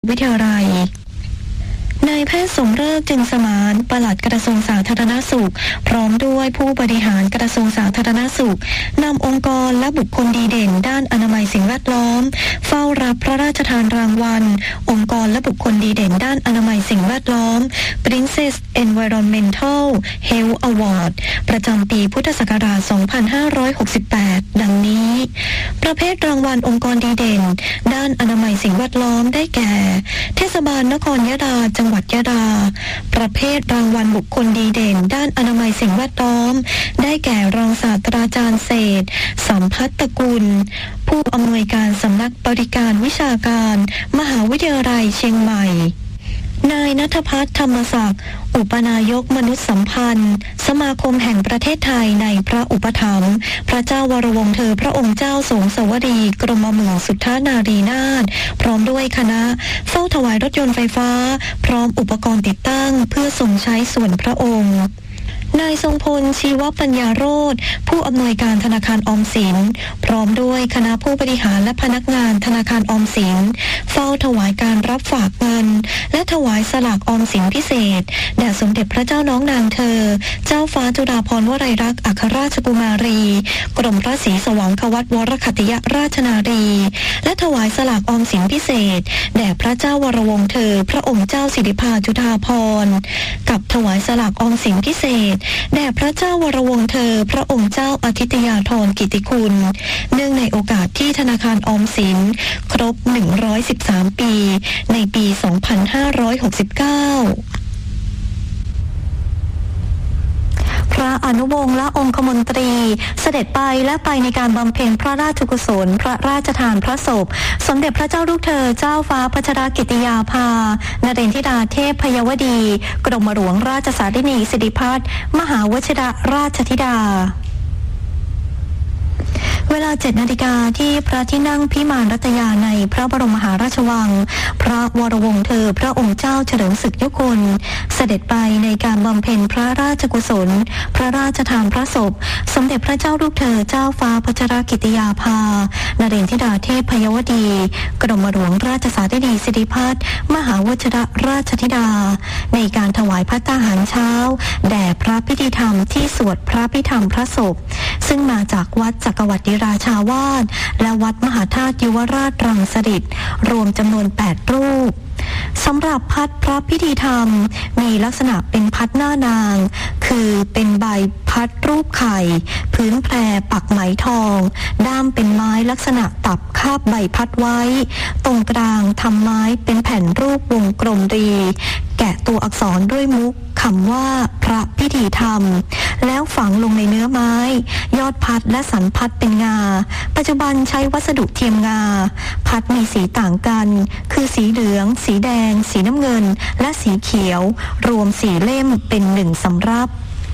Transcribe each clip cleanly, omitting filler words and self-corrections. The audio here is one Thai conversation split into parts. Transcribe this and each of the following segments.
วิทยาลัยนายแพทย์สมฤกษ์ จึงสมานปลัดกระทรวงสาธารณสุขพร้อมด้วยผู้บริหารกระทรวงสาธารณสุขนำองค์กรและบุคคลดีเด่นด้านอนามัยสิ่งแวดล้อมเฝ้ารับพระราชทานรางวัลองค์กรและบุคคลดีเด่นด้านอนามัยสิ่งแวดล้อม Princess Environmental Health Award ประจำปีพุทธศักราช 2568 ดังนี้ประเภทรางวัลองค์กรดีเด่นด้านอนามัยสิ่งแวดล้อมได้แก่เทศบาลนครยะลาจังหวัดยะลาประเภทรางวัลบุคคลดีเด่นด้านอนามัยสิ่งแวดล้อมได้แก่รองศาสตราจารย์เศรษฐ์สัมภัตตกุลผู้อำนวยการสำนักบริการวิชาการมหาวิทยาลัยเชียงใหม่นายณัฐภัทร ธรรมศักดิ์อุปนายกมนุษยสัมพันธ์สมาคมแห่งประเทศไทยในพระอุปถัมภ์พระเจ้าวรวงศ์เธอพระองค์เจ้าสงสวรีกรมหมื่นสุทธานารีนาถพร้อมด้วยคณะเฝ้าถวายรถยนต์ไฟฟ้าพร้อมอุปกรณ์ติดตั้งเพื่อทรงใช้ส่วนพระองค์นายทรงพลชีวปัญญาโรจน์ผู้อำนวยการธนาคารออมสินพร้อมด้วยคณะผู้บริหารและพนักงานธนาคารออมสินเฝ้าถวายการรับฝากเงินและถวายสลากออมสินพิเศษแด่สมเด็จพระเจ้าน้องนางเธอเจ้าฟ้าจุฬาภรณ์วลัยลักษณ์อัครราชกุมารีกรมพระศรีสว่างควัตรวรคัตติยราชนารีและถวายสลากออมสินพิเศษแด่พระเจ้าวรวงศ์เธอพระองค์เจ้าสิริภาจุฑาภรณ์กับถวายสลากออมสินพิเศษแด่พระเจ้าวรวงศ์เธอพระองค์เจ้าอาทิตยาธรกิติคุณเนื่องในโอกาสที่ธนาคารออมสินครบ113ปีในปี 2569พระอนุวงศ์และองคมนตรีเสด็จไปและไปในการบำเพ็ญพระราชกุศลพระราชทานพระศพสมเด็จพระเจ้าลูกเธอเจ้าฟ้าพัชรกิติยาภานเรนธิดาเทพพยวดีกรมหลวงราชสารินีสิริพัฒน์มหาวชิรราชธิดาเวลา 7 นาฬิกาที่พระที่นั่งพิมานรัตยาในพระบรมมหาราชวังพระวรวงศ์เธอพระองค์เจ้าเฉลิมศึกยุคลเสด็จไปในการบำเพ็ญพระราชกุศลพระราชทานพระศพสมเด็จพระเจ้าลูกเธอเจ้าฟ้าพัชรกิติยาภานเรนธิดาเทพพยวดีกรมหลวงราชสารินีสิริพัฒน์มหาวชิรราชธิดาในการถวายภัตตาหารเช้าแด่พระพิธีธรรมที่สวดพระพิธรรมพระศพซึ่งมาจากวัดจักรวรรดิราชาวาสและวัดมหาธาตุยุวราชรังสฤษฎ์รวมจำนวน8รูปสำหรับพัดพระพิธีธรรมมีลักษณะเป็นพัดหน้านางคือเป็นใบพัดรูปไข่พื้นแพรปักไหมทองด้ามเป็นไม้ลักษณะตับคาบใบพัดไว้ตรงกลางทำไม้เป็นแผ่นรูปวงกลมรีแกะตัวอักษรด้วยมุกคำว่าพระพิธีธรรมแล้วฝังลงในเนื้อไม้ยอดพัดและสันพัดเป็นงาปัจจุบันใช้วัสดุเทียมงาพัดมีสีต่างกันคือสีเหลืองสีแดงสีน้ำเงินและสีเขียวรวม4เล่มเป็น1สำรับ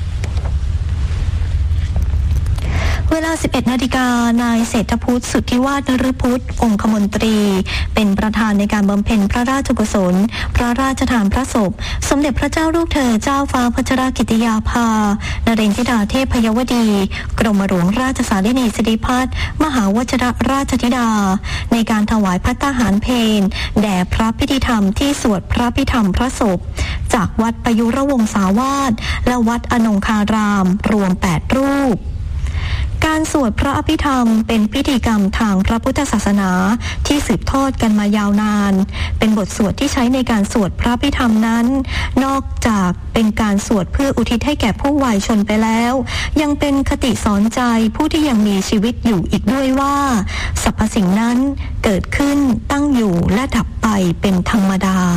เวลา 11 นาฬิกานายเศรษฐพุทธสุทธิวาฒนฤพุทธองคมนตรีเป็นประธานในการบำเพ็ญพระราชกุศลพระราชทานพระศพสมเด็จพระเจ้าลูกเธอเจ้าฟ้าพัชรกิติยาภานเรนธิดาเทพพยวดีกรมหลวงราชสารินีสิริพัฒน์มหาวชิรราชธิดาในการถวายภัตตาหารเพลแด่พระพิธีธรรมที่สวดพระพิธรรมพระศพจากวัดประยุรวงศาวาสและวัดอนงคารามรวม8รูปการสวดพระอภิธรรมเป็นพิธีกรรมทางพระพุทธศาสนาที่สืบทอดกันมายาวนานเป็นบทสวดที่ใช้ในการสวดพระอภิธรรมนั้นนอกจากเป็นการสวดเพื่ออุทิศให้แก่ผู้วายชนไปแล้วยังเป็นคติสอนใจผู้ที่ยังมีชีวิตอยู่อีกด้วยว่าสรรพสิ่งนั้นเกิดขึ้นตั้งอยู่และดับไปเป็นธรรมดา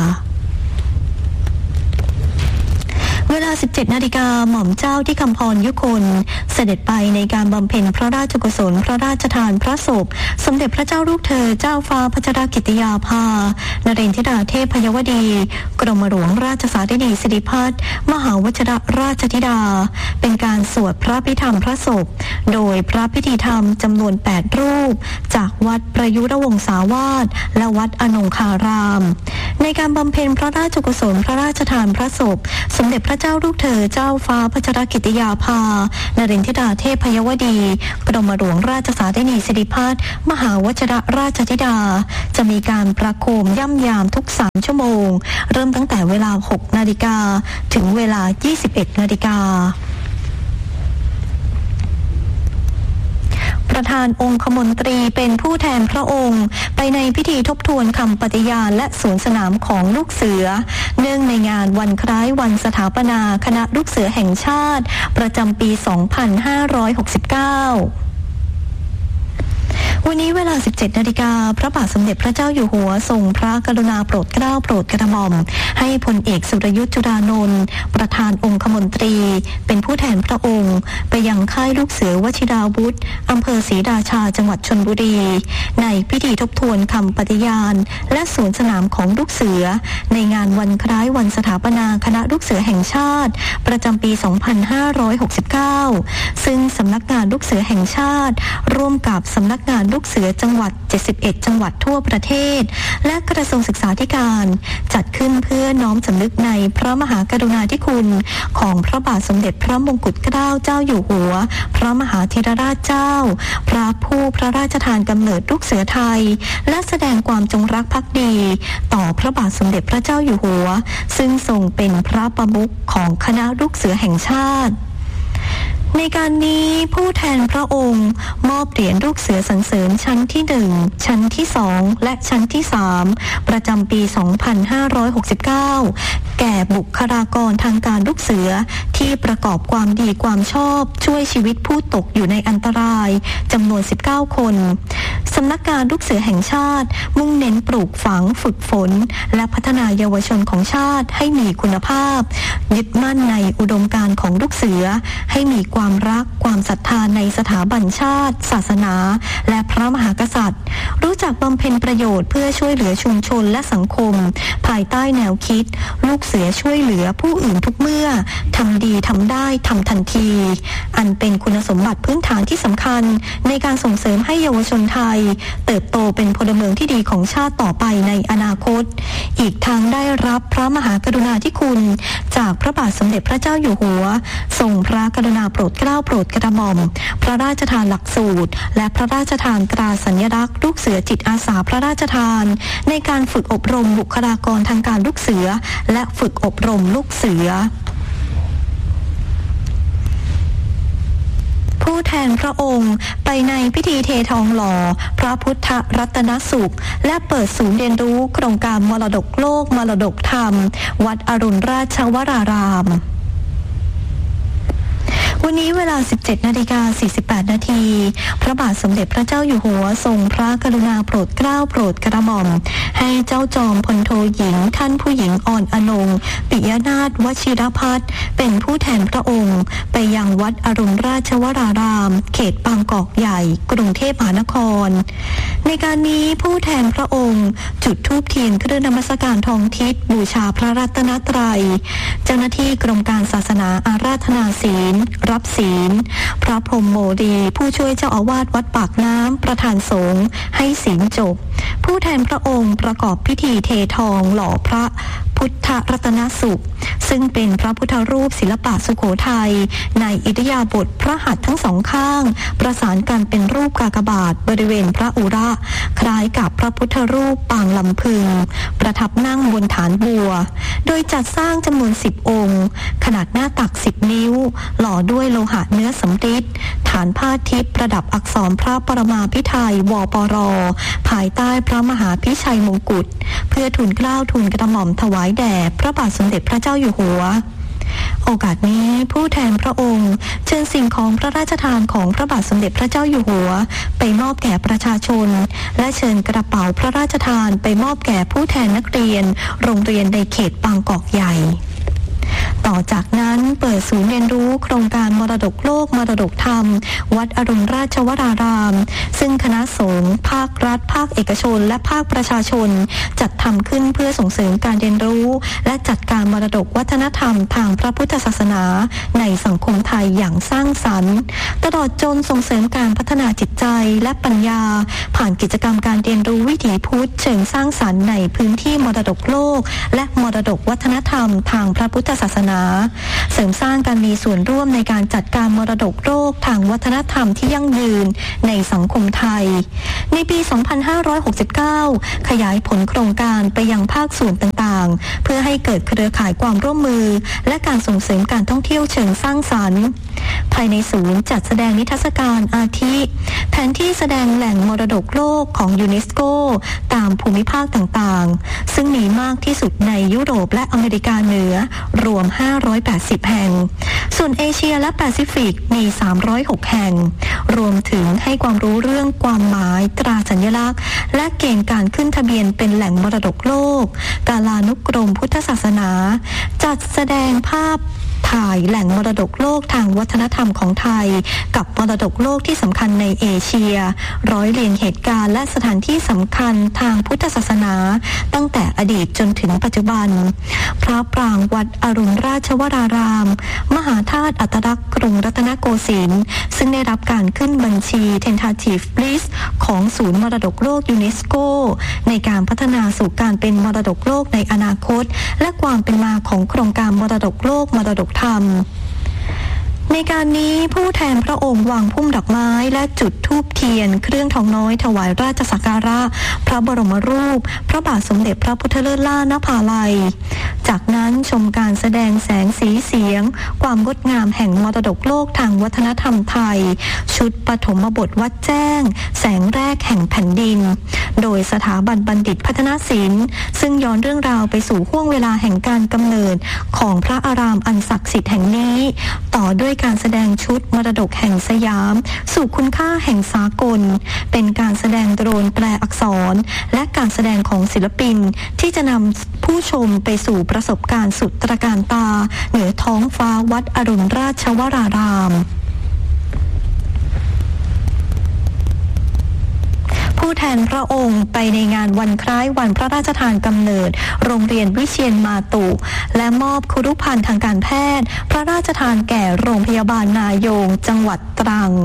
เวลา 17 นาฬิกาหม่อมเจ้าที่คำพรยุคนเสด็จไปในการบำเพ็ญพระราชกุศลพระราชทานพระศพสมเด็จพระเจ้าลูกเธอเจ้าฟ้าพัชรกิติยาภานเรนธิดาเทพพยวดีกรมหลวงราชสารินีสิริพัฒน์มหาวชิรราชธิดาเป็นการสวดพระพิธรรมพระศพโดยพระพิธีธรรมจำนวน8รูปจากวัดประยุรวงศาวาสและวัดอนงคารามในการบำเพ็ญพระราชกุศลพระราชทานพระศพสมเด็จพระเจ้าลูกเธอเจ้าฟ้าพัชรกิติยาภานรินทิดาเทพยวดีกรมหลวงราชสาธินีสิริพัฒน์มหาวชิรราชธิดาจะมีการประโคมย่ำยามทุก3ชั่วโมงเริ่มตั้งแต่เวลา 6 นาฬิกาถึงเวลา 21 นาฬิกาประธานองคมนตรีเป็นผู้แทนพระองค์ไปในพิธีทบทวนคำปฏิญาณและสวนสนามของลูกเสือเนื่องในงานวันคล้ายวันสถาปนาคณะลูกเสือแห่งชาติประจำปี 2569วันนี้เวลา 17 นาฬิกาพระบาทสมเด็จพระเจ้าอยู่หัวทรงพระกรุณาโปรดเกล้าโปรดกระหม่อมให้พลเอกสุรยุทธจุฬานนท์ประธานองคมนตรีเป็นผู้แทนพระองค์ไปยังค่ายลูกเสือวชิราวุธอำเภอศรีราชาจังหวัดชลบุรีในพิธีทบทวนคำปฏิญาณและสวนสนามของลูกเสือในงานวันคล้ายวันสถาปนาคณะลูกเสือแห่งชาติประจำปี 2569 ซึ่งสำนักงานลูกเสือแห่งชาติร่วมกับสำนักงานลูกเสือจังหวัด71จังหวัดทั่วประเทศและกระทรวงศึกษาธิการจัดขึ้นเพื่อน้อมสำนึกในพระมหากรุณาธิคุณของพระบาทสมเด็จพระมงกุฎเกล้าเจ้าอยู่หัวพระมหาธิรราชเจ้าพระผู้พระราชทานกำเนิดลูกเสือไทยและแสดงความจงรักภักดีต่อพระบาทสมเด็จพระเจ้าอยู่หัวซึ่งทรงเป็นพระประมุขของคณะลูกเสือแห่งชาติในการนี้ผู้แทนพระองค์มอบเหรียญลูกเสือสรรเสริญชั้นที่1ชั้นที่2และชั้นที่3ประจำปี 2569 แก่บุคลากรทางการลูกเสือที่ประกอบความดีความชอบช่วยชีวิตผู้ตกอยู่ในอันตรายจำนวน19คนสำนักงานลูกเสือแห่งชาติมุ่งเน้นปลูกฝังฝึกฝนและพัฒนาเยาวชนของชาติให้มีคุณภาพยึดมั่นในอุดมการณ์ของลูกเสือให้มีความรักความศรัทธาในสถาบันชาติศาสนาและพระมหากษัตริย์รู้จักบำเพ็ญประโยชน์เพื่อช่วยเหลือชุมชนและสังคมภายใต้แนวคิดลูกเสือช่วยเหลือผู้อื่นทุกเมื่อทำดีทำได้ทำทันทีอันเป็นคุณสมบัติพื้นฐานที่สำคัญในการส่งเสริมให้เยาวชนไทยเติบโตเป็นพลเมืองที่ดีของชาติต่อไปในอนาคตอีกทางได้รับพระมหากรุณาธิคุณจากพระบาทสมเด็จพระเจ้าอยู่หัวทรงพระกรุณาโปรดเกล้าโปรดกระหม่อมพระราชทานหลักสูตรและพระราชทานตราสัญลักษณ์ลูกเสือจิตอาสาพระราชทานในการฝึกอบรมบุคลากรทางการลูกเสือและฝึกอบรมลูกเสือผู้แทนพระองค์ไปในพิธีเททองหล่อพระพุทธรัตนสุขและเปิดศูนย์เรียนรู้โครงการมรดกโลกมรดกธรรมวัดอรุณราชวรารามวันนี้เวลา 17:48 นาทีพระบาทสมเด็จพระเจ้าอยู่หัวทรงพระกรุณาโปรดเกล้าโปรดกระหม่อมให้เจ้าจอมพลโทหญิงท่านผู้หญิงอ่อนอนงปิยนาถวชิรพัฒน์เป็นผู้แทนพระองค์ไปยังวัดอรุณราชวรารามเขตบางกอกใหญ่กรุงเทพมหานครในการนี้ผู้แทนพระองค์จุดธูปเทียนเครื่องนมัสการทองทิศบูชาพระรัตนตรัยเจ้าหน้าที่กรมการศาสนาอาราธนาศีลรับศีลพระพรหมโมดีผู้ช่วยเจ้าอาวาสวัดปากน้ำประธานสงฆ์ให้ศีลจบผู้แทนพระองค์ประกอบพิธีเททองหล่อพระพุทธรัตนสุขซึ่งเป็นพระพุทธรูปศิลปะสุโขทัยในอิริยาบถพระหัตถ์ทั้งสองข้างประสานกันเป็นรูปกากบาทบริเวณพระอุระคล้ายกับพระพุทธรูปปางลำพึงประทับนั่งบนฐานบัวโดยจัดสร้างจำนวน10องค์ขนาดหน้าตัก10นิ้วหล่อด้วยโลหะเนื้อสำริดฐานผ้าทิพย์ประดับอักษรพระปรมาภิไธยวปรภายใต้พระมหาพิชัยมงกุฎเพื่อทูลเกล้าทูลกระหม่อมถวายแด่พระบาทสมเด็จพระเจ้าอยู่หัวโอกาสนี้ผู้แทนพระองค์เชิญสิ่งของพระราชทานของพระบาทสมเด็จพระเจ้าอยู่หัวไปมอบแก่ประชาชนและเชิญกระเป๋าพระราชทานไปมอบแก่ผู้แทนนักเรียนโรงเรียนในเขตบางกอกใหญ่ต่อจากนั้นเปิดศูนย์เรียนรู้โครงการมรดกโลกมรดกธรรมวัดอรุณราชวรารามซึ่งคณะสงฆ์ภาครัฐภาคเอกชนและภาคประชาชนจัดทำขึ้นเพื่อส่งเสริมการเรียนรู้และจัดการมรดกวัฒนธรรมทางพระพุทธศาสนาในสังคมไทยอย่างสร้างสรรค์ตลอดจนส่งเสริมการพัฒนาจิตใจและปัญญาผ่านกิจกรรมการเรียนรู้วิถีพุทธเชิงสร้างสรรค์ในพื้นที่มรดกโลกและมรดกวัฒนธรรมทางพระพุทธศาสนาเสริมสร้างการมีส่วนร่วมในการจัดการมรดกโลกทางวัฒนธรรมที่ยั่งยืนในสังคมไทยในปี 2569 ขยายผลโครงการไปยังภาคส่วนต่างๆเพื่อให้เกิดเครือข่ายความร่วมมือและการส่งเสริมการท่องเที่ยวเชิงสร้างสรรค์ภายในศูนย์จัดแสดงนิทรรศการอาทิแผนที่แสดงแหล่งมรดกโลกของยูเนสโกตามภูมิภาคต่างๆซึ่งมีมากที่สุดในยุโรปและอเมริกาเหนือรวม580แห่งส่วนเอเชียและแปซิฟิกมี306แห่งรวมถึงให้ความรู้เรื่องความหมายตราสัญลักษณ์และเกณฑ์การขึ้นทะเบียนเป็นแหล่งมรดกโลกกาลานุกรมพุทธศาสนาจัดแสดงภาพถ่ายแหล่งมรดกโลกทางวัฒนธรรมของไทยกับมรดกโลกที่สำคัญในเอเชียร้อยเรียงเหตุการณ์และสถานที่สำคัญทางพุทธศาสนาตั้งแต่อดีตจนถึงปัจจุบันพระปรางวัดอรุณราชวรารามมหาธาตุอัตลักษณ์กรุงรัตนโกสินทร์ซึ่งได้รับการขึ้นบัญชี Tentative List ของศูนย์มรดกโลกยูเนสโกในการพัฒนาสู่การเป็นมรดกโลกในอนาคตและความเป็นมาของโครงการมรดกโลกมรดกธรรมในการนี้ผู้แทนพระองค์วางพุ่มดอกไม้และจุดธูปเทียนเครื่องทองน้อยถวายราชสักการะพระบรมรูปพระบาทสมเด็จพระพุทธเลิศล่านภาลัยจากนั้นชมการแสดงแสงสีเสียงความงดงามแห่งมรดกโลกทางวัฒนธรรมไทยชุดปฐมบทวัดแจ้งแสงแรกแห่งแผ่นดินโดยสถาบันบัณฑิตพัฒนศิลป์ซึ่งย้อนเรื่องราวไปสู่ห้วงเวลาแห่งการกำเนิดของพระอารามอันศักดิ์สิทธิ์แห่งนี้ต่อด้วยการแสดงชุดมรดกแห่งสยามสู่คุณค่าแห่งสากลเป็นการแสดงโดรนแปลอักษรและการแสดงของศิลปินที่จะนำผู้ชมไปสู่ประสบการณ์สุดตระการตาเหนือท้องฟ้าวัดอรุณราชวรารามผู้แทนพระองค์ไปในงานวันคล้ายวันพระราชทานกำเนิดโรงเรียนวิเชียรมาตุและมอบคุรุภัณฑ์ทางการแพทย์พระราชทานแก่โรงพยาบาลนายงจังหวัดตรัง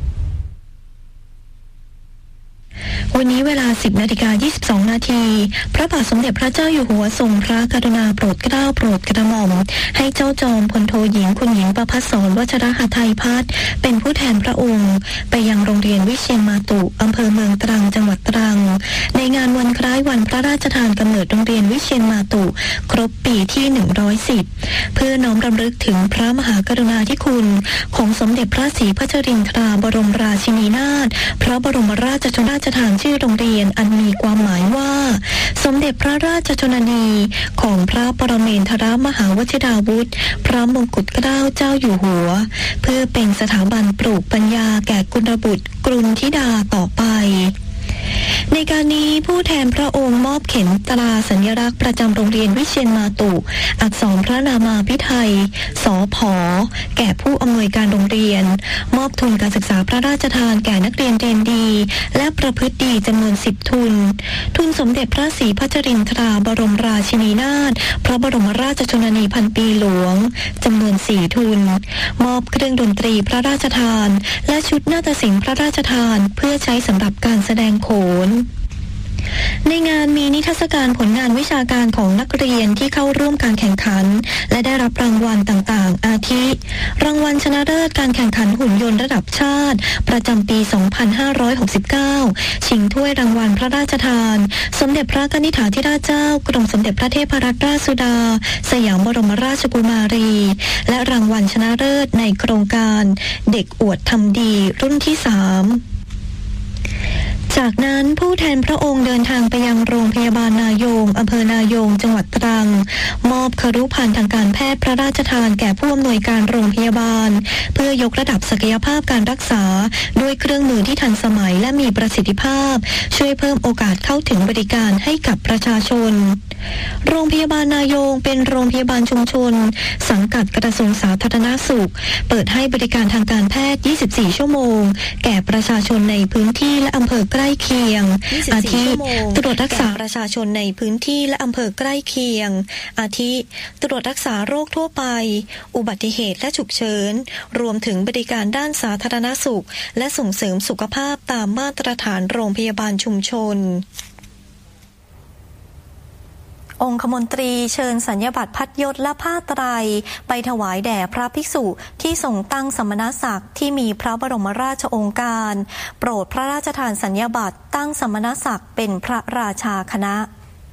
วันนี้เวลา 10:22 นาทีพระบาทสมเด็จพระเจ้าอยู่หัวทรงพระกรุณาโปรดเกล้าโปรดกระหม่อมให้เจ้าจอมพลโทหญิงคุณหญิงประภัสสรวชรหทัยพัฒน์เป็นผู้แทนพระองค์ไปยังโรงเรียนวิเชียรมาตุอำเภอเมืองตรังจังหวัดตรังในงานวันคล้ายวันพระราชทานกำเนิดโรงเรียนวิเชียรมาตุครบปีที่110เพื่อน้อมรำลึกถึงพระมหากรุณาธิคุณของสมเด็จพระศรีพัชรินทราบรมราชินีนาถพระบรมราชชนราชทานชื่อโรงเรียนอันมีความหมายว่าสมเด็จพระราชชนนีของพระปรเมนทรมหาวชิราวุธพระมงกุฎเกล้าเจ้าอยู่หัวเพื่อเป็นสถาบันปลูกปัญญาแก่กุลบุตรกรุณธิดาต่อไปในการนี้ผู้แทนพระองค์มอบเข็มตราสัญลักษณ์ประจำโรงเรียนวิเชียรมาตุอักษรพระนามาภิไธยสผ.แก่ผู้อำนวยการโรงเรียนมอบทุนการศึกษาพระราชทานแก่นักเรียนเรียนดีและประพฤติดีจำนวน10ทุนสมเด็จพระศรีพัชรินทราบรมราชินีนาถพระบรมราชชนนีพันปีหลวงจำนวน4ทุนมอบเครื่องดนตรีพระราชทานและชุดนาฏศิลป์พระราชทานเพื่อใช้สำหรับการแสดงโขนในงานมีนิทรรศการผลงานวิชาการของนักเรียนที่เข้าร่วมการแข่งขันและได้รับรางวัลต่างๆอาทิรางวัลชนะเลิศการแข่งขันหุ่นยนต์ระดับชาติประจำปี 2569 ชิงถ้วยรางวัลพระราชทานสมเด็จพระกนิษฐาธิราชเจ้ากรมสมเด็จพระเทพรัตนราชสุดาสยามบรมราชกุมารีและรางวัลชนะเลิศในโครงการเด็กอวดทำดีรุ่นที่3 จากนั้นผู้แทนพระองค์เดินทางไปยังโรงพยาบาลนายงอำเภอนายงจังหวัดตรังมอบครุภัณฑ์ทางการแพทย์พระราชทานแก่ผู้อำนวยการโรงพยาบาลเพื่อยกระดับศักยภาพการรักษาด้วยเครื่องมือที่ทันสมัยและมีประสิทธิภาพช่วยเพิ่มโอกาสเข้าถึงบริการให้กับประชาชนโรงพยาบาลนายงเป็นโรงพยาบาลชุมชนสังกัดกระทรวงสาธารณสุขเปิดให้บริการทางการแพทย์ 24 ชั่วโมงแก่ประชาชนในพื้นที่และอำเภอใกล้เคียงอาทิตรวจรักษาประชาชนในพื้นที่และอำเภอใกล้เคียงอาทิตรวจรักษาโรคทั่วไปอุบัติเหตุและฉุกเฉินรวมถึงบริการด้านสาธารณสุขและส่งเสริมสุขภาพตามมาตรฐานโรงพยาบาลชุมชนองคมนตรีเชิญสัญญบัตรพัดยศและผ้าไตรไปถวายแด่พระภิกษุที่ทรงตั้งสมณศักดิ์ที่มีพระบรมราชโองการโปรดพระราชทานสัญญบัตรตั้งสมณศักดิ์เป็นพระราชาคณะ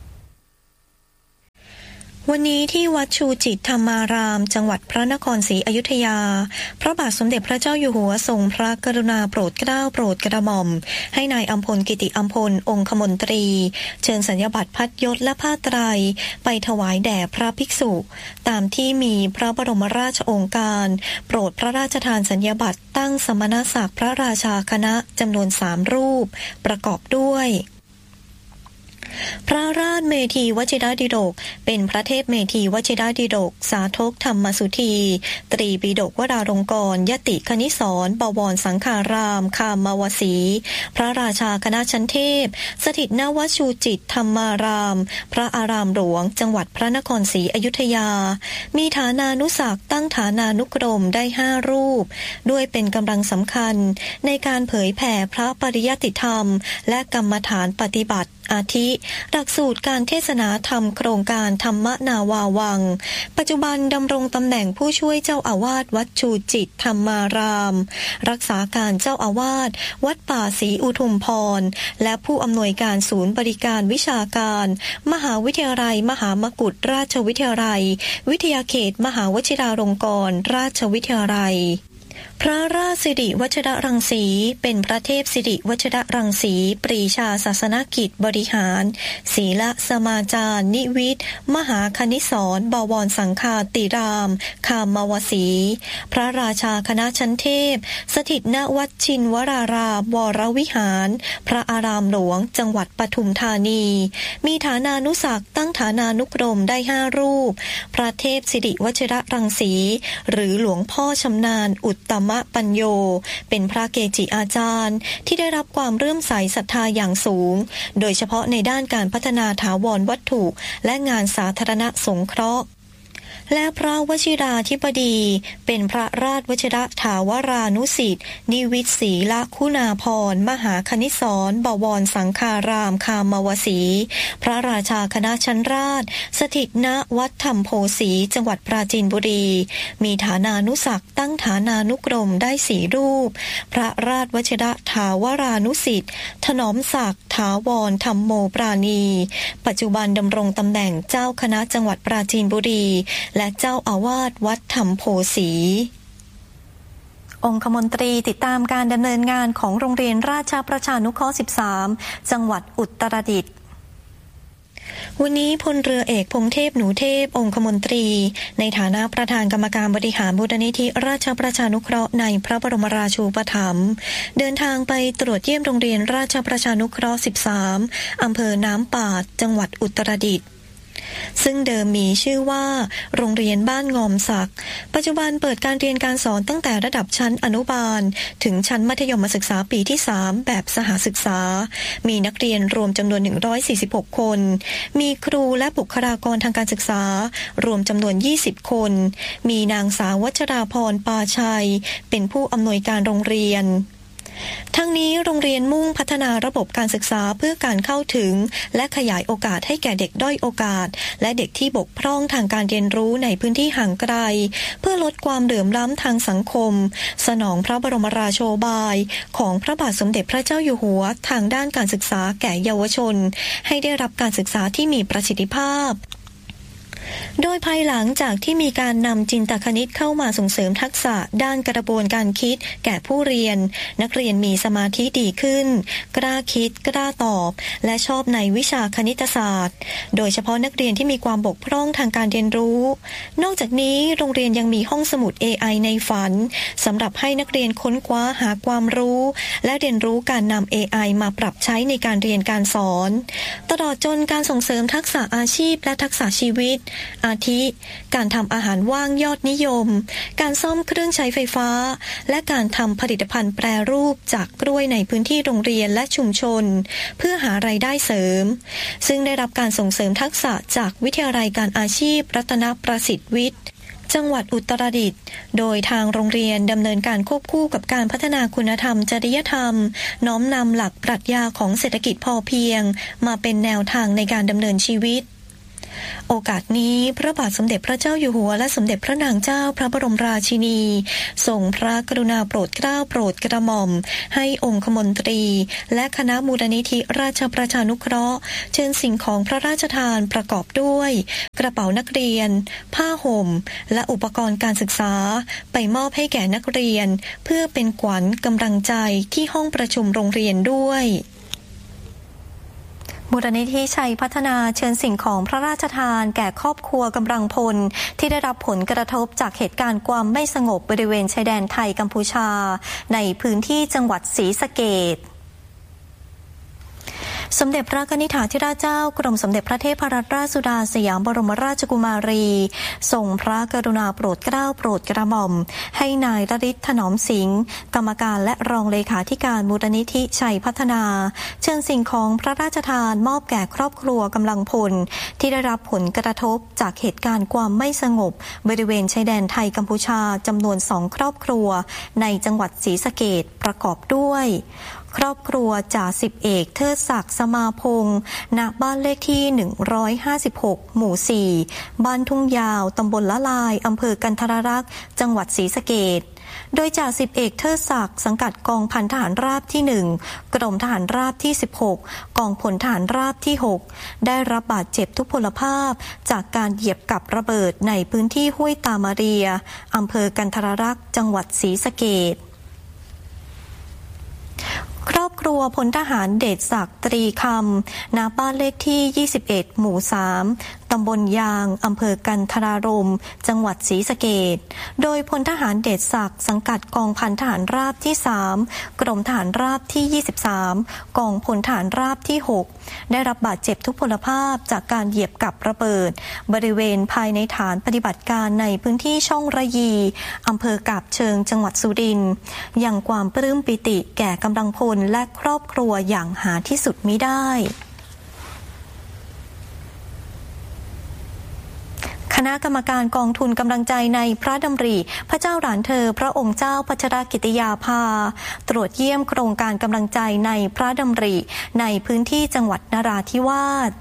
วันนี้ที่วัดชูจิตธรรมารามจังหวัดพระนครศรีอยุธยาพระบาทสมเด็จพระเจ้าอยู่หัวทรงพระกรุณาโปรดเกล้าโปรดกระหม่อมให้นายอัมพลกิติอัมพลองคมนตรีเชิญสัญญบัตรพัดยศและผ้าไตรไปถวายแด่พระภิกษุตามที่มีพระบรมราชโองการโปรดพระราชทานสัญญบัตรตั้งสมณศักดิ์พระราชาคณะจำนวน3รูปประกอบด้วยพระราชเมธีวชิรดิฎกเป็นพระเทพเมธีวชิรดิฎกสาธกธรรมสุธีตรีปิฎกวราลงกรณ์ยติคณิสรณ์บวรสังฆารามคามวสีพระราชาคณะชั้นเทพสถิตณวัดชูจิตธรรมารามพระอารามหลวงจังหวัดพระนครศรีอยุธยามีฐานานุศักดิ์ตั้งฐานานุกรมได้5รูปด้วยเป็นกำลังสำคัญในการเผยแผ่พระปริยัติธรรมและกรรมฐานปฏิบัติอาทิหลักสูตรการเทศนาธรรมโครงการธรรมนาวาวังปัจจุบันดำรงตำแหน่งผู้ช่วยเจ้าอาวาสวัดชูจิตธรรมารามรักษาการเจ้าอาวาสวัดป่าศรีอุทุมพรและผู้อำนวยการศูนย์บริการวิชาการมหาวิทยาลัยมหามกุฏราชวิทยาลัยวิทยาเขตมหาวชิราลงกรณราชวิทยาลัยพระราชสิริวัชรรังสีเป็นพระเทพสิริวัชรรังสีปรีชาศาสนกิจบริหารศีลสมาจารนิวิทย์มหาคณิสรณ์บวรสังฆาติรามคามวสีพระราชาคณะชั้นเทพสถิตณวัดชินวรารามวรวิหารพระอารามหลวงจังหวัดปทุมธานีมีฐานานุศักดิ์ตั้งฐานานุกรมได้5รูปพระเทพสิริวัชรรังสีหรือหลวงพ่อชำนาญอุตตมปัญโยเป็นพระเกจิอาจารย์ที่ได้รับความเลื่อมใสศรัทธาอย่างสูงโดยเฉพาะในด้านการพัฒนาถาวรวัตถุและงานสาธารณสงเคราะห์และพระวชิราธิบดีเป็นพระราชวชิรถาวรานุสิทธิ์นิวิตศรีละคุณาภรณ์มหาคณิสรณ์บวรสังฆารามคามวสีพระราชาคณะชั้นราชสถิตณวัดธรรมโพสีจังหวัดปราจีนบุรีมีฐานานุศักดิ์ตั้งฐานานุกรมได้4รูปพระราชวชิรถาวรานุสิทธิ์ถนอมศักดิ์ถาวรธรรมโมปราณีปัจจุบันดำรงตำแหน่งเจ้าคณะจังหวัดปราจีนบุรีและเจ้าอาวาสวัดธรรมโพสีองคมนตรีติดตามการดำเนินงานของโรงเรียนราชประชานุเคราะห์13จังหวัดอุตรดิตถ์วันนี้พลเรือเอกพงเทพหนูเทพองคมนตรีในฐานะประธานกรรมการบริหารมูลนิธิราชประชานุเคราะห์ในพระบรมราชูปถัมภ์เดินทางไปตรวจเยี่ยมโรงเรียนราชประชานุเคราะห์13อำเภอน้ำปาดจังหวัดอุตรดิตถ์ซึ่งเดิมมีชื่อว่าโรงเรียนบ้านงอมศักดิ์ปัจจุบันเปิดการเรียนการสอนตั้งแต่ระดับชั้นอนุบาลถึงชั้นมัธยมศึกษาปีที่3แบบสหศึกษามีนักเรียนรวมจำนวน146คนมีครูและบุคลากรทางการศึกษารวมจำนวน20คนมีนางสาววัชราพรปาชัยเป็นผู้อำนวยการโรงเรียนทั้งนี้โรงเรียนมุ่งพัฒนาระบบการศึกษาเพื่อการเข้าถึงและขยายโอกาสให้แก่เด็กด้อยโอกาสและเด็กที่บกพร่องทางการเรียนรู้ในพื้นที่ห่างไกลเพื่อลดความเหลื่อมล้ำทางสังคมสนองพระบรมราโชบายของพระบาทสมเด็จพระเจ้าอยู่หัวทางด้านการศึกษาแก่เยาวชนให้ได้รับการศึกษาที่มีประสิทธิภาพโดยภายหลังจากที่มีการนำจินตคณิตเข้ามาส่งเสริมทักษะด้านกระบวนการคิดแก่ผู้เรียนนักเรียนมีสมาธิดีขึ้นกล้าคิดกล้าตอบและชอบในวิชาคณิตศาสตร์โดยเฉพาะนักเรียนที่มีความบกพร่องทางการเรียนรู้นอกจากนี้โรงเรียนยังมีห้องสมุด AI ในฝันสำหรับให้นักเรียนค้นคว้าหาความรู้และเรียนรู้การนำ AI มาปรับใช้ในการเรียนการสอนตลอดจนการส่งเสริมทักษะอาชีพและทักษะชีวิตอาทิการทำอาหารว่างยอดนิยมการซ่อมเครื่องใช้ไฟฟ้าและการทำผลิตภัณฑ์แปรรูปจากกล้วยในพื้นที่โรงเรียนและชุมชนเพื่อหารายได้เสริมซึ่งได้รับการส่งเสริมทักษะจากวิทยาลัยการอาชีพรัตนประสิทธิ์วิทย์จังหวัดอุตรดิตถ์โดยทางโรงเรียนดำเนินการควบคู่กับการพัฒนาคุณธรรมจริยธรรมน้อมนำหลักปรัชญาของเศรษฐกิจพอเพียงมาเป็นแนวทางในการดำเนินชีวิตโอกาสนี้พระบาทสมเด็จพระเจ้าอยู่หัวและสมเด็จพระนางเจ้าพระบรมราชินีทรงพระกรุณาโปรดเกล้าโปรดกระหม่อมให้องคมนตรีและคณะมูลนิธิราชประชานุเคราะห์เชิญสิ่งของพระราชทานประกอบด้วยกระเป๋านักเรียนผ้าห่มและอุปกรณ์การศึกษาไปมอบให้แก่นักเรียนเพื่อเป็นขวัญกำลังใจที่ห้องประชุมโรงเรียนด้วยมูลนิธิชัยพัฒนาเชิญสิ่งของพระราชทานแก่ครอบครัวกำลังพลที่ได้รับผลกระทบจากเหตุการณ์ความไม่สงบบริเวณชายแดนไทยกัมพูชาในพื้นที่จังหวัดศรีสะเกษสมเด็จพระกนิษฐาธิราชเจ้ากรมสมเด็จพระเทพรัตนราชสุดาสยามบรมราชกุมารีทรงพระกรุณาโปรดเกล้าโปรดกระหม่อมให้นายรฤทธิ์ถนอมสิงห์กรรมการและรองเลขาธิการมูลนิธิชัยพัฒนาเชิญสิ่งของพระราชทานมอบแก่ครอบครัวกำลังพลที่ได้รับผลกระทบจากเหตุการณ์ความไม่สงบบริเวณชายแดนไทยกัมพูชาจำนวน2ครอบครัวในจังหวัดศรีสะเกษประกอบด้วยครอบครัวจ่าสิบเอกเทิดศักดิ์สมาพงษ์ณบ้านเลขที่156หมู่4บ้านทุ่งยาวตำบลละลายอำเภอกันทรลักษณ์จังหวัดศรีสะเกษโดยจ่าสิบเอกเทิดศักดิ์สังกัดกองพันทหารราบที่1กรมทหารราบที่16กองพลทหารราบที่6ได้รับบาดเจ็บทุพพลภาพจากการเหยียบกับระเบิดในพื้นที่ห้วยตามาเรียอำเภอกันทรลักษณ์จังหวัดศรีสะเกษครอบครัวพลทหารเดชศักดิ์ตรีคำณบ้านเลขที่21หมู่3ตำบลยางอำเภอกันทรารมจังหวัดศรีสะเกษโดยพลทหารเดชศักดิ์สังกัดกองพันทหารราบที่3กรมทหารราบที่23กองพลทหารราบที่6ได้รับบาดเจ็บทุพพลภาพจากการเหยียบกับระเบิดบริเวณภายในฐานปฏิบัติการในพื้นที่ช่องระยีอำเภอกาบเชิงจังหวัดสุรินทร์อย่างความปลื้มปิติแก่กำลังพลและครอบครัวอย่างหาที่สุดมิได้คณะกรรมการกองทุนกำลังใจในพระดำริพระเจ้าหลานเธอพระองค์เจ้าพัชรกิติยาภาตรวจเยี่ยมโครงการกำลังใจในพระดำริในพื้นที่จังหวัดนราธิวาส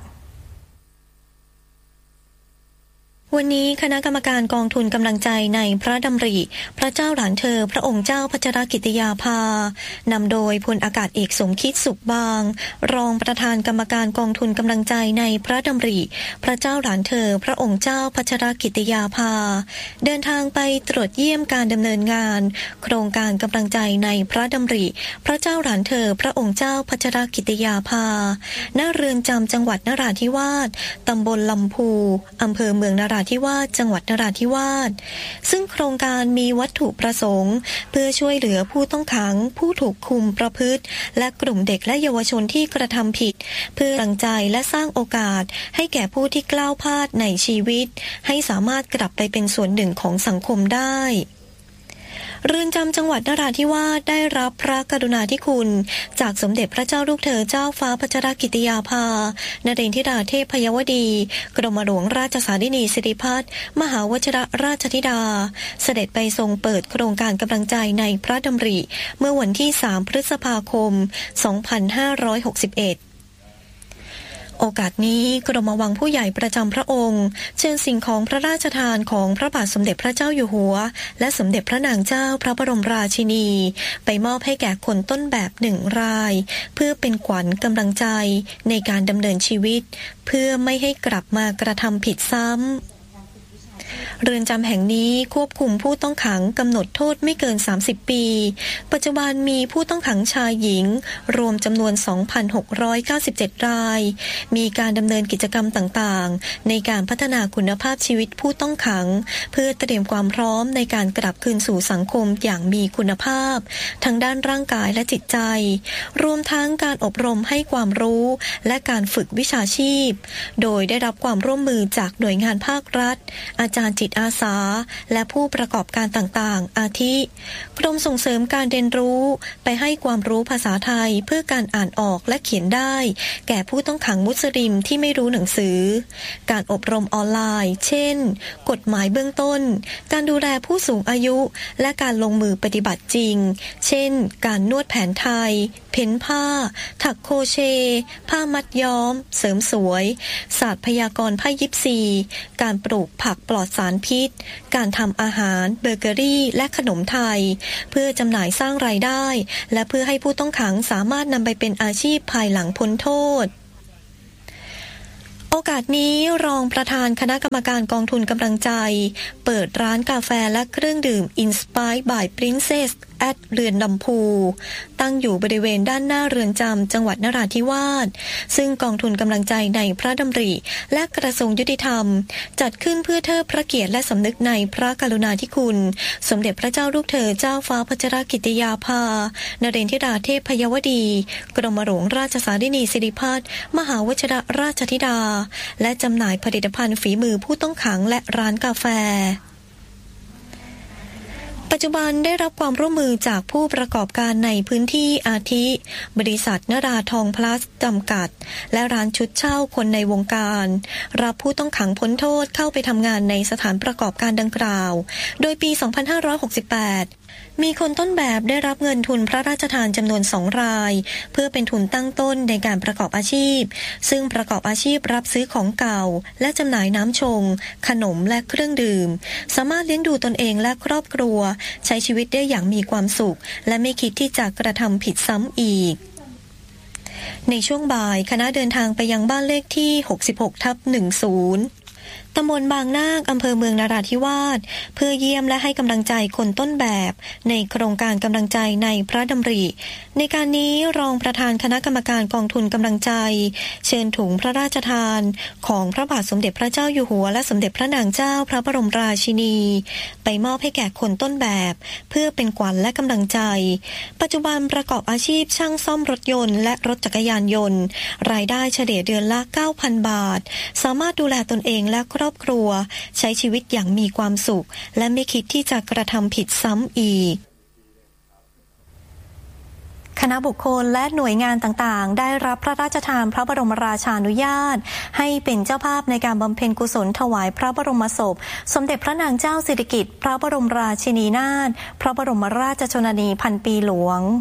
วันนี้คณะกรรมการกองทุนกำลังใจในพระดำริพระเจ้าหลานเธอพระองค์เจ้าพัชรกิติยาภานำโดยพลอากาศเอกสมคิดสุขบางรองประธานกรรมการกองทุนกำลังใจในพระดำริพระเจ้าหลานเธอพระองค์เจ้าพัชรกิติยาภาเดินทางไปตรวจเยี่ยมการดำเนินงานโครงการกำลังใจในพระดำริพระเจ้าหลานเธอพระองค์เจ้าพัชรกิติยาภาณเรือนจำจังหวัดนราธิวาสตำบลลำพูอำเภอเมืองนราธิวาสจังหวัดนราธิวาสซึ่งโครงการมีวัตถุประสงค์เพื่อช่วยเหลือผู้ต้องขังผู้ถูกคุมประพฤติและกลุ่มเด็กและเยาวชนที่กระทำผิดเพื่อกำลังใจและสร้างโอกาสให้แก่ผู้ที่กล้าวพลาดในชีวิตให้สามารถกลับไปเป็นส่วนหนึ่งของสังคมได้เรือนจำจังหวัดนราธิวาสได้รับพระกรุณาธิคุณจากสมเด็จพระเจ้าลูกเธอเจ้าฟ้าพัชรกิติยาภานเรนทิราเทพยวดีกรมหลวงราชสารินีสิริพัฒน์มหาวชิรราชธิดาเสด็จไปทรงเปิดโครงการกำลังใจในพระดำริเมื่อวันที่3พฤษภาคม2561โอกาสนี้กรมวังผู้ใหญ่ประจำพระองค์เชิญสิ่งของพระราชทานของพระบาทสมเด็จพระเจ้าอยู่หัวและสมเด็จพระนางเจ้าพระบรมราชินีไปมอบให้แก่คนต้นแบบ1 รายเพื่อเป็นขวัญกำลังใจในการดำเนินชีวิตเพื่อไม่ให้กลับมากระทำผิดซ้ำเรือนจำแห่งนี้ควบคุมผู้ต้องขังกำหนดโทษไม่เกิน30 ปีปัจจุบันมีผู้ต้องขังชายหญิงรวมจำนวน 2,697 รายมีการดำเนินกิจกรรมต่างๆในการพัฒนาคุณภาพชีวิตผู้ต้องขังเพื่อเตรียมความพร้อมในการกลับคืนสู่สังคมอย่างมีคุณภาพทั้งด้านร่างกายและจิตใจรวมทั้งการอบรมให้ความรู้และการฝึกวิชาชีพโดยได้รับความร่วมมือจากหน่วยงานภาครัฐอาจารย์จิตอาสาและผู้ประกอบการต่างๆอาทิกรมส่งเสริมการเรียนรู้ไปให้ความรู้ภาษาไทยเพื่อการอ่านออกและเขียนได้แก่ผู้ต้องขังมุสลิมที่ไม่รู้หนังสือการอบรมออนไลน์เช่นกฎหมายเบื้องต้นการดูแลผู้สูงอายุและการลงมือปฏิบัติจริงเช่นการนวดแผนไทยเพ้นผ้าถักโครเชต์ผ้ามัดย้อมเสริมสวยศาสตร์พยากรณ์ไพ่ยิปซีการปลูกผักปลอดสารพิษการทำอาหารเบเกอรี่และขนมไทยเพื่อจำหน่ายสร้างรายได้และเพื่อให้ผู้ต้องขังสามารถนำไปเป็นอาชีพภายหลังพ้นโทษโอกาสนี้รองประธานคณะกรรมการกองทุนกำลังใจเปิดร้านกาแฟและเครื่องดื่ม Inspired by Princess เรือนลำพูตั้งอยู่บริเวณด้านหน้าเรือนจำจังหวัดนราธิวาสซึ่งกองทุนกำลังใจในพระดำริและกระทรวงยุติธรรมจัดขึ้นเพื่อเทิดพระเกียรติและสำนึกในพระกรุณาธิคุณสมเด็จพระเจ้าลูกเธอเจ้าฟ้าพัชรกิติยาภานเรนทิราเทพยวดีกรมหลวงราชสารินีสิริพัฒน์มหาวชิรราชธิดาและจำหน่ายผลิตภัณฑ์ฝีมือผู้ต้องขังและร้านกาแฟปัจจุบันได้รับความร่วมมือจากผู้ประกอบการในพื้นที่อาทิบริษัทนราทองพลัสจำกัดและร้านชุดเช่าคนในวงการรับผู้ต้องขังพ้นโทษเข้าไปทำงานในสถานประกอบการดังกล่าวโดยปี 2568มีคนต้นแบบได้รับเงินทุนพระราชทานจำนวน2 รายเพื่อเป็นทุนตั้งต้นในการประกอบอาชีพซึ่งประกอบอาชีพรับซื้อของเก่าและจำหน่ายน้ำชงขนมและเครื่องดื่มสามารถเลี้ยงดูตนเองและครอบครัวใช้ชีวิตได้อย่างมีความสุขและไม่คิดที่จะกระทำผิดซ้ำอีกในช่วงบ่ายคณะเดินทางไปยังบ้านเลขที่ 66/10ตำบลบางนาคอำเภอเมืองนราธิวาสเพื่อเยี่ยมและให้กำลังใจคนต้นแบบในโครงการกำลังใจในพระดำริในการนี้รองประธานคณะกรรมการกองทุนกำลังใจเชิญถุงพระราชทานของพระบาทสมเด็จพระเจ้าอยู่หัวและสมเด็จพระนางเจ้าพระบรมราชินีไปมอบให้แก่คนต้นแบบเพื่อเป็นขวัญและกำลังใจปัจจุบันประกอบอาชีพช่างซ่อมรถยนต์และรถจักรยานยนต์รายได้เฉลี่ยเดือนละ 9,000 บาทสามารถดูแลตนเองและครอบครัวใช้ชีวิตอย่างมีความสุขและไม่คิดที่จะกระทำผิดซ้ำอีกคณะบุคคลและหน่วยงานต่างๆได้รับพระราชทานพระบรมราชานุญาตให้เป็นเจ้าภาพในการบำเพ็ญกุศลถวายพระบรมศพสมเด็จพระนางเจ้าสิริกิติ์พระบรมราชินีนาถพระบรมราชชนนีพันปีหลวง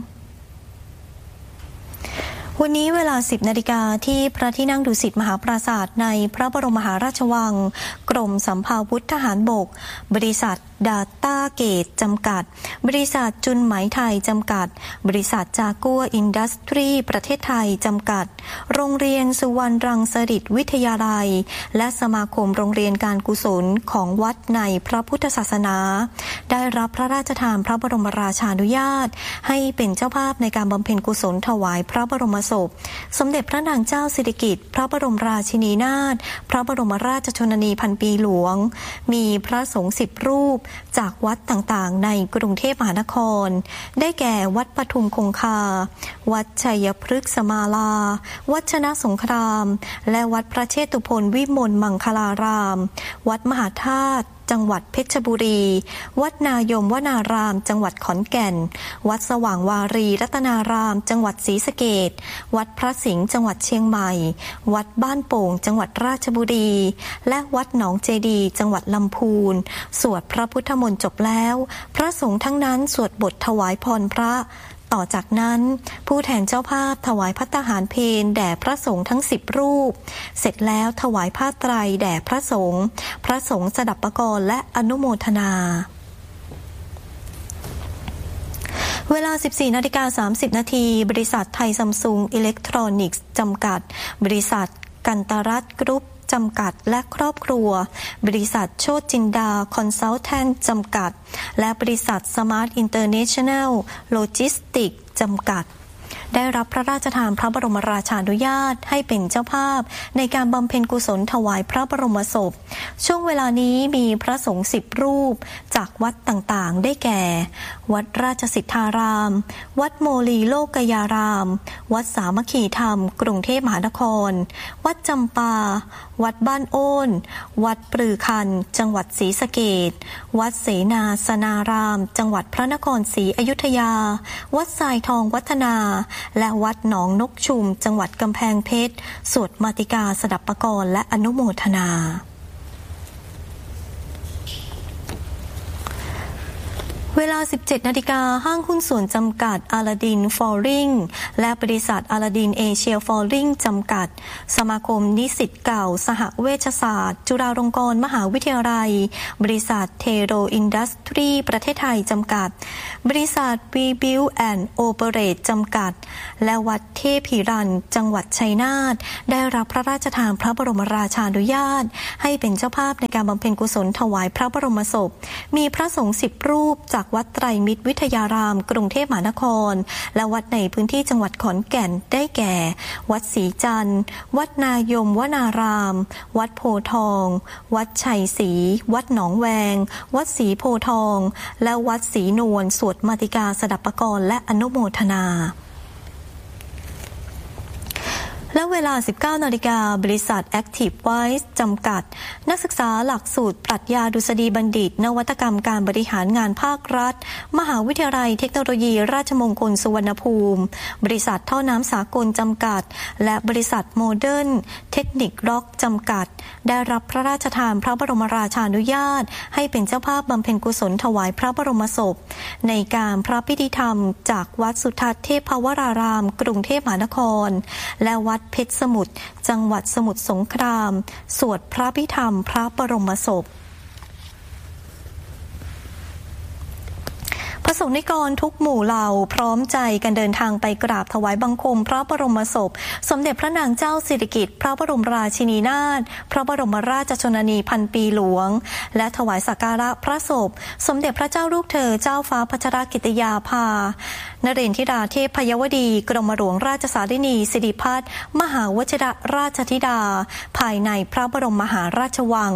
วันนี้เวลา 10 นาฬิกาที่พระที่นั่งดุสิตมหาปราสาทในพระบรมมหาราชวังกรมสำเภาวุธทหารบกบริษัทดาต้าเกตจำกัดบริษัทจุนไหมไทยจำกัดบริษัทจากัวอินดัสทรีประเทศไทยจำกัดโรงเรียนสุวรรณรังสฤษฎิวิทยาลัยและสมาคมโรงเรียนการกุศลของวัดในพระพุทธศาสนาได้รับพระราชทานพระบรมราชานุญาตให้เป็นเจ้าภาพในการบำเพ็ญกุศลถวายพระบรมศพสมเด็จพระนางเจ้าสิริกิติ์พระบรมราชินีนาถพระบรมราชชนนีพันปีหลวงมีพระสงฆ์10 รูปจากวัดต่างๆในกรุงเทพมหานครได้แก่วัดปทุมคงคาวัดชัยพฤกษมาลาวัดชนะสงครามและวัดพระเชตุพนวิมลมังคลารามวัดมหาธาตุจังหวัดเพชรบุรีวัดนายมวนารามจังหวัดขอนแก่นวัดสว่างวารีรัตนารามจังหวัดศรีสะเกษวัดพระสิงห์จังหวัดเชียงใหม่วัดบ้านโป่งจังหวัดราชบุรีและวัดหนองเจดีจังหวัดลำพูนสวดพระพุทธมนต์จบแล้วพระสงฆ์ทั้งนั้นสวดบทถวายพรพระต่อจากนั้นผู้แทนเจ้าภาพถวายภัตตาหารเพลแด่พระสงฆ์ทั้ง10 รูปเสร็จแล้วถวายผ้าไตรแด่พระสงฆ์สดับปกรณ์และอนุโมทนาเวลา 14:30 นาทีบริษัทไทยซัมซุงอิเล็กทรอนิกส์จำกัดบริษัทกันตรัตน์กรุ๊ปจำกัดและครอบครัวบริษัทโชติจินดาคอนซัลแทนต์จำกัดและบริษัทสมาร์ทอินเตอร์เนชั่นแนลโลจิสติกส์จำกัดได้รับพระราชทานพระบรมราชานุญาตให้เป็นเจ้าภาพในการบำเพ็ญกุศลถวายพระบรมศพช่วงเวลานี้มีพระสงฆ์10 รูปจากวัดต่างๆได้แก่วัดราชสิทธารามวัดโมลีโลกยารามวัดสามัคคีธรรมกรุงเทพมหานครวัดจำปาวัดบ้านโอนวัดปรือคันจังหวัดศรีสะเกษวัดเสนาสนารามจังหวัดพระนครศรีอยุธยาวัดทรายทองวัฒนาและวัดหนองนกชุมจังหวัดกำแพงเพชรสวดมาติกาสดับปกรณ์และอนุโมทนาเวลา 17 นาฬิกาห้างหุ้นส่วนจำกัดอาลาดินฟอลลิงและบริษัทอาลาดินเอเชียฟอลลิงจำกัดสมาคมนิสิตเก่าสหเวชศาสตร์จุฬาลงกรณ์มหาวิทยาลัยบริษัทเทโรอินดัสทรีประเทศไทยจำกัดบริษัทวีบิลแอนด์โอเปเรตจำกัดและวัดเทพหิรันจังหวัดชัยนาทได้รับพระราชทานพระบรมราชานุญาตให้เป็นเจ้าภาพในการบำเพ็ญกุศลถวายพระบรมศพมีพระสงฆ์10 รูปจากวัดไตรมิตรวิทยารามกรุงเทพมหานครและวัดในพื้นที่จังหวัดขอนแก่นได้แก่วัดศรีจันทร์วัดนายมวนารามวัดโพทองวัดชัยศรีวัดหนองแวงวัดศรีโพทองและวัดศรีนวลสวดมาติกาสดับปกรณ์และอนุโมทนาและเวลา 19 นาฬิกาบริษัท Active Wise จำกัดนักศึกษาหลักสูตรปรัชญาดุษฎีบัณฑิตนวัตกรรมการบริหารงานภาครัฐมหาวิทยาลัยเทคโนโลยีราชมงคลสุวรรณภูมิบริษัทท่อน้ำสากลจำกัดและบริษัทโมเดิร์นเทคนิคร็อกจำกัดได้รับพระราชทานพระบรมราชานุญาตให้เป็นเจ้าภาพบำเพ็ญกุศลถวายพระบรมศพในการพระพิธีธรรมจากวัดสุทัศน์เทพวรารามกรุงเทพมหานครและวัดเพชรสมุทรจังหวัดสมุทรสงครามสวดพระพิธรรมพระบรมศพพระสงฆ์นิกรทุกหมู่เหล่าพร้อมใจกันเดินทางไปกราบถวายบังคมพระบรมศพสมเด็จพระนางเจ้าสิริกิติ์พระบรมราชินีนาถพระบรมราชชนนีพันปีหลวงและถวายสักการะพระศพสมเด็จพระเจ้าลูกเธอเจ้าฟ้าพัชรกิติยาภานเรนทิราเทพยวดีกรมหลวงราชสารินีสิริพัฒน์มหาวชิรราชธิดาภายในพระบรมมหาราชวัง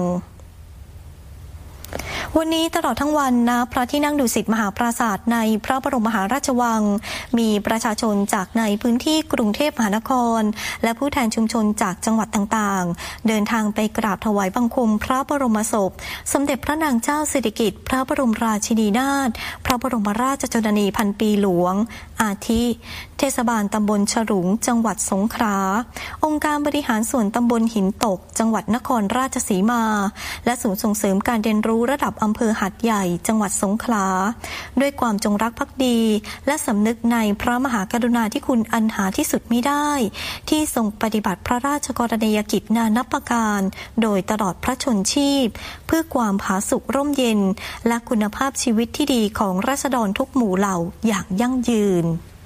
วันนี้ตลอดทั้งวันณพระที่นั่งดุสิตมหาปราสาทในพระบรมมหาราชวังมีประชาชนจากในพื้นที่กรุงเทพมหานครและผู้แทนชุมชนจากจังหวัดต่างๆเดินทางไปกราบถวายบังคมพระบรมศพสมเด็จพระนางเจ้าสิริกิติ์พระบรมราชินีนาถพระบรมราชชนนีพันปีหลวงอาทิเทศบาลตำบลฉลุงจังหวัดสงขลาองค์การบริหารส่วนตำบลหินตกจังหวัดนครราชสีมาและศูนย์ส่งเสริมการเรียนรู้ระดับอำเภอหาดใหญ่จังหวัดสงขลาด้วยความจงรักภักดีและสำนึกในพระมหากรุณาธิคุณอันหาที่สุดมิได้ที่ทรงปฏิบัติพระราชกรณียกิจนานับประการโดยตลอดพระชนชีพเพื่อความผาสุกร่มเย็นและคุณภาพชีวิตที่ดีของราษฎรทุกหมู่เหล่าอย่างยั่งยืน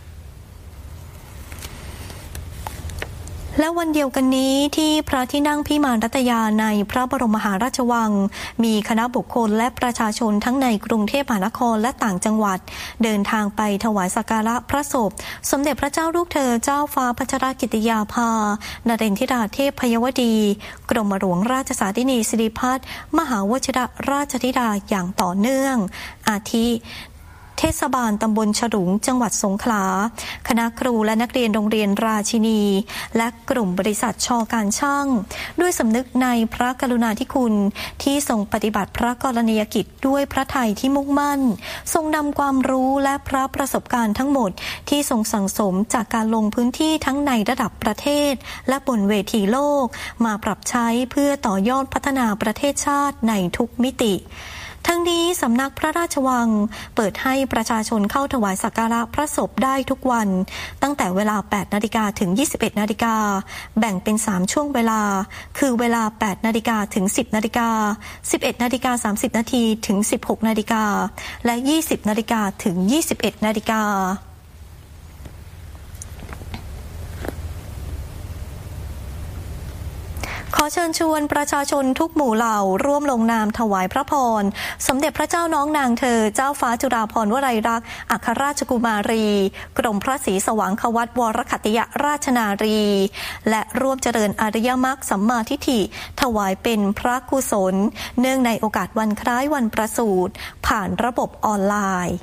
และวันเดียวกันนี้ที่พระที่นั่งพิมานรัตยาในพระบรมมหาราชวังมีคณะบุคคลและประชาชนทั้งในกรุงเทพมหานครและต่างจังหวัดเดินทางไปถวายสักการะพระศพสมเด็จพระเจ้าลูกเธอเจ้าฟ้าพัชรกิติยาภานเรนทิราเทพยวดีกรมหลวงราชสารินีสิริพัฒน์มหาวชิรราชธิดาอย่างต่อเนื่องอาทิเทศบาลตำบลฉลุงจังหวัดสงขลาคณะครูและนักเรียนโรงเรียนราชินีและกลุ่มบริษัทช.การช่างด้วยสำนึกในพระกรุณาธิคุณที่ทรงปฏิบัติพระกรณียกิจด้วยพระทัยที่มุ่งมั่นทรงนำความรู้และพระประสบการณ์ทั้งหมดที่ทรงสั่งสมจากการลงพื้นที่ทั้งในระดับประเทศและบนเวทีโลกมาปรับใช้เพื่อต่อยอดพัฒนาประเทศชาติในทุกมิติทั้งนี้สำนักพระราชวังเปิดให้ประชาชนเข้าถวายสักการะพระศพได้ทุกวันตั้งแต่เวลา 8 นาฬิกาถึง 21 นาฬิกาแบ่งเป็น3ช่วงเวลาคือเวลา 8 นาฬิกาถึง 10 นาฬิกา 11 นาฬิกา 30 นาทีถึง 16 นาฬิกาและ 20 นาฬิกาถึง 21 นาฬิกาขอเชิญชวนประชาชนทุกหมู่เหล่าร่วมลงนามถวายพระพรสมเด็จพระเจ้าน้องนางเธอเจ้าฟ้าจุฬาภรณ์วลัยลักษณ์อัครราชกุมารีกรมพระศรีสว่างควัตรวรคัตติยราชนารีและร่วมเจริญอริยมรรคสัมมาทิฏฐิถวายเป็นพระกุศลเนื่องในโอกาสวันคล้ายวันประสูติผ่านระบบออนไลน์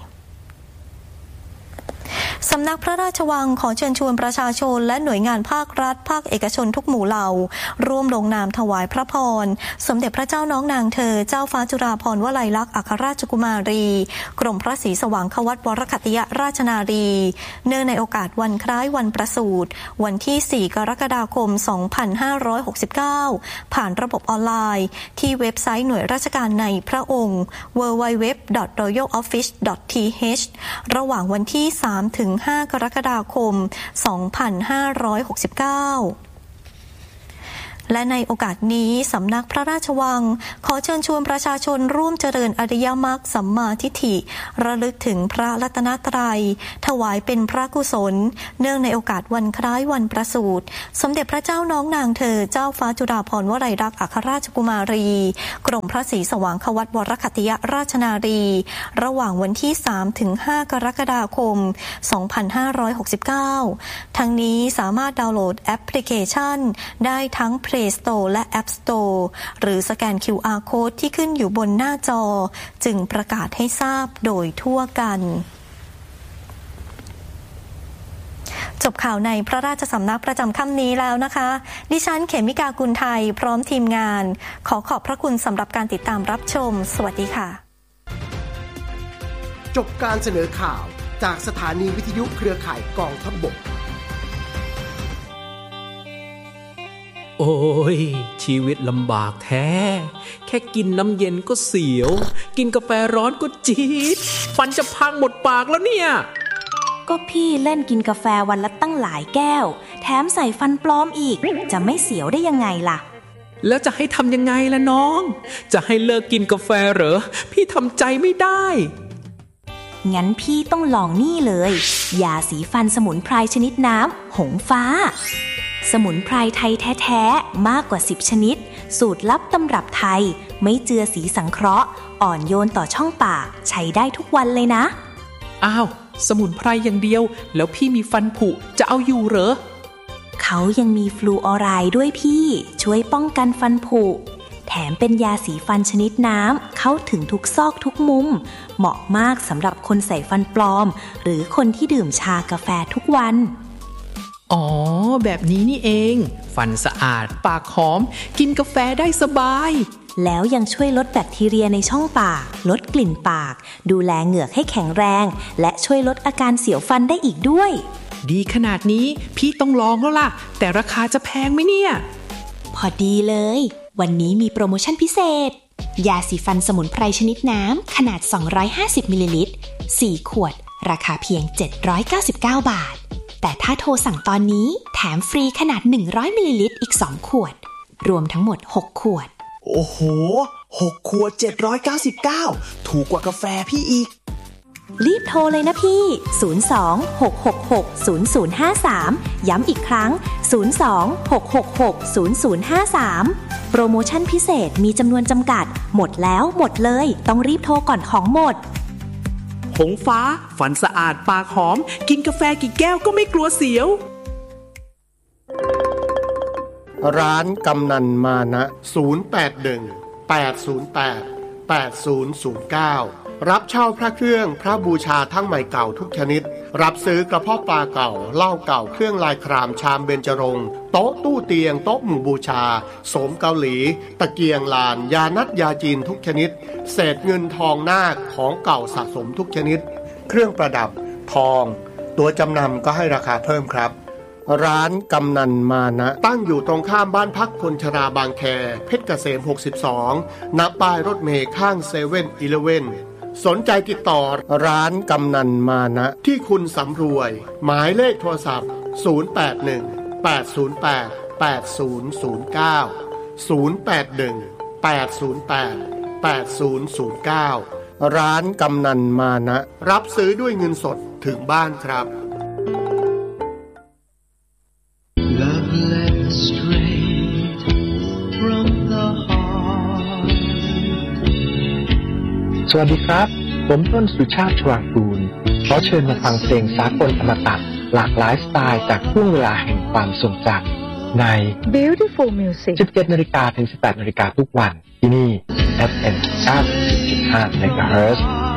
สำนักพระราชวังขอเชิญชวนประชาชนและหน่วยงานภาครัฐภาคเอกชนทุกหมู่เหล่าร่วมลงนามถวายพระพรสมเด็จพระเจ้าน้องนางเธอเจ้าฟ้าจุฬาภรณ์วลัยลักษณ์อัครราชกุมารีกรมพระศรีสว่างควัตรวรคัตติยราชนารีเนื่องในโอกาสวันคล้ายวันประสูติวันที่4 กรกฎาคม 2569 ผ่านระบบออนไลน์ที่เว็บไซต์หน่วยราชการในพระองค์ www.royaloffice.th ระหว่างวันที่3 ถึง 5 กรกฎาคม 2569และในโอกาสนี้สำนักพระราชวังขอเชิญชวนประชาชนร่วมเจริญอริยมรรคสัมมาทิฏฐิระลึกถึงพระรัตนตรัยถวายเป็นพระกุศลเนื่องในโอกาสวันคล้ายวันประสูติสมเด็จพระเจ้าน้องนางเธอเจ้าฟ้าจุฬาภรณ์วลัยลักษณ์อัครราชกุมารีกรมพระศรีสว่างควัตรวรคัตติยราชนารีระหว่างวันที่3 ถึง 5 กรกฎาคม 2569ทั้งนี้สามารถดาวน์โหลดแอปพลิเคชันได้ทั้งPlay Store และ App Store หรือสแกน QR Code ที่ขึ้นอยู่บนหน้าจอจึงประกาศให้ทราบโดยทั่วกันจบข่าวในพระราชสำนักประจำค่ำนี้แล้วนะคะดิฉันเขมิกากุลไทยพร้อมทีมงานขอขอบพระคุณสำหรับการติดตามรับชมสวัสดีค่ะจบการเสนอข่าวจากสถานีวิทยุเครือข่ายกองทัพบกโอ้ยชีวิตลำบากแท้แค่กินน้ำเย็นก็เสียวกินกาแฟร้อนก็จี๊ดฟันจะพังหมดปากแล้วเนี่ยก็พี่เล่นกินกาแฟวันละตั้งหลายแก้วแถมใส่ฟันปลอมอีกจะไม่เสียวได้ยังไงล่ะแล้วจะให้ทำยังไงล่ะน้องจะให้เลิกกินกาแฟเหรอพี่ทำใจไม่ได้งั้นพี่ต้องลองนี่เลยยาสีฟันสมุนไพรชนิดน้ำหงฟ้าสมุนไพรไทยแท้ๆมากกว่า10ชนิดสูตรลับตำรับไทยไม่เจือสีสังเคราะห์อ่อนโยนต่อช่องปากใช้ได้ทุกวันเลยนะอ้าวสมุนไพรอย่างเดียวแล้วพี่มีฟันผุจะเอาอยู่เหรอเขายังมีฟลูออไรด์ด้วยพี่ช่วยป้องกันฟันผุแถมเป็นยาสีฟันชนิดน้ำเข้าถึงทุกซอกทุกมุมเหมาะมากสำหรับคนใส่ฟันปลอมหรือคนที่ดื่มชากาแฟทุกวันอ๋อแบบนี้นี่เองฟันสะอาดปากหอมกินกาแฟได้สบายแล้วยังช่วยลดแบคทีเรียในช่องปากลดกลิ่นปากดูแลเหงือกให้แข็งแรงและช่วยลดอาการเสียวฟันได้อีกด้วยดีขนาดนี้พี่ต้องลองแล้วล่ะแต่ราคาจะแพงไหมเนี่ยพอดีเลยวันนี้มีโปรโมชั่นพิเศษยาสีฟันสมุนไพรชนิดน้ำขนาด250มิลลิลิตร4ขวดราคาเพียง799 บาทแต่ถ้าโทรสั่งตอนนี้แถมฟรีขนาด100มิลลิลิตรอีก2ขวดรวมทั้งหมด6ขวดโอ้โห6ขวด799ถูกกว่ากาแฟพี่อีกรีบโทรเลยนะพี่02-666-0053ย้ำอีกครั้ง02-666-0053โปรโมชั่นพิเศษมีจำนวนจำกัดหมดแล้วหมดเลยต้องรีบโทรก่อนของหมดหงฟ้าฟันสะอาดปากหอมกินกาแฟกี่แก้วก็ไม่กลัวเสียวร้านกำนันมานะ081-808-8009รับเช่าพระเครื่องพระบูชาทั้งใหม่เก่าทุกชนิดรับซื้อกระเพาะปลาเก่าเหล้าเก่าเครื่องลายครามชามเบญจรงค์โต๊ะตู้เตียงโต๊ะหมู่บูชาโสมเกาหลีตะเกียงลานยานัดยาจีนทุกชนิดเศษเงินทองนาคของเก่าสะสมทุกชนิดเครื่องประดับทองตัวจำนำก็ให้ราคาเพิ่มครับร้านกำนันมานะตั้งอยู่ตรงข้ามบ้านพักคนชราบางแคเพชรเกษม62ณป้ายรถเมล์ข้าง7-Elevenสนใจติดต่อร้านกำนันมานะที่คุณสำรวยหมายเลขโทรศัพท์081-808-8009 ร้านกำนันมานะรับซื้อด้วยเงินสดถึงบ้านครับสวัสดีครับผมต้นสุชาติชวางกูลขอเชิญมาฟังเพลงสากลอมตะหลากหลายสไตล์จากช่วงเวลาแห่งความทรงจำใน Beautiful Music 17 นาฬิกาถึง 18 นาฬิกาทุกวันที่นี่ FM 90.5 MHz